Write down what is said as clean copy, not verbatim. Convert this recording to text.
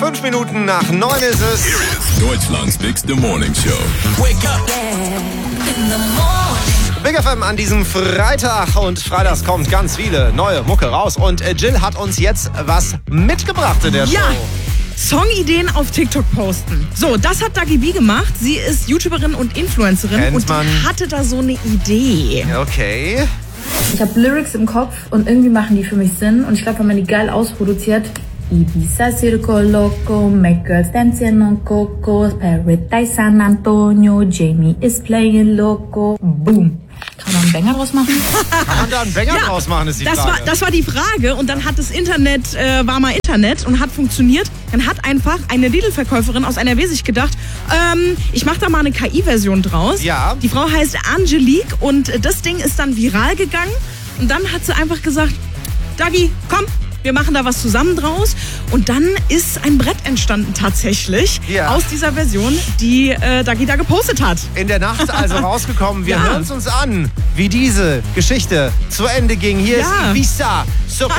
5 Minuten nach 9 ist es. Here is Deutschland's Bigste Morning Show. Wake up. In the morning. Big FM an diesem Freitag und freitags kommt ganz viele neue Mucke raus und Jill hat uns jetzt was mitgebracht in der Show. Ja. Songideen auf TikTok posten. So, das hat Dagi B gemacht. Sie ist YouTuberin und Influencerin Kennt und man. hatte da so eine Idee. Okay. Ich habe Lyrics im Kopf und irgendwie machen die für mich Sinn. Und ich glaube, wenn man die geil ausproduziert, Ibiza Circo Loco, make girls dancing on Coco, Paradise San Antonio, Jamie is playing Loco, boom. Kann man einen Banger draus machen? Kann man da einen Banger draus machen, ist die Frage. Das war die Frage und dann hat das Internet, war mal Internet und hat funktioniert. Dann hat einfach eine Lidl-Verkäuferin aus NRW sich gedacht, ich mache da mal eine KI-Version draus. Ja. Die Frau heißt Angelique und das Ding ist dann viral gegangen und dann hat sie einfach gesagt, Dagi, komm, wir machen da was zusammen draus. Und dann ist ein Brett entstanden tatsächlich aus dieser Version, die Dagi da gepostet hat. In der Nacht also rausgekommen. Wir Ja. hören es uns an, wie diese Geschichte zu Ende ging. Hier ist Ibiza Circo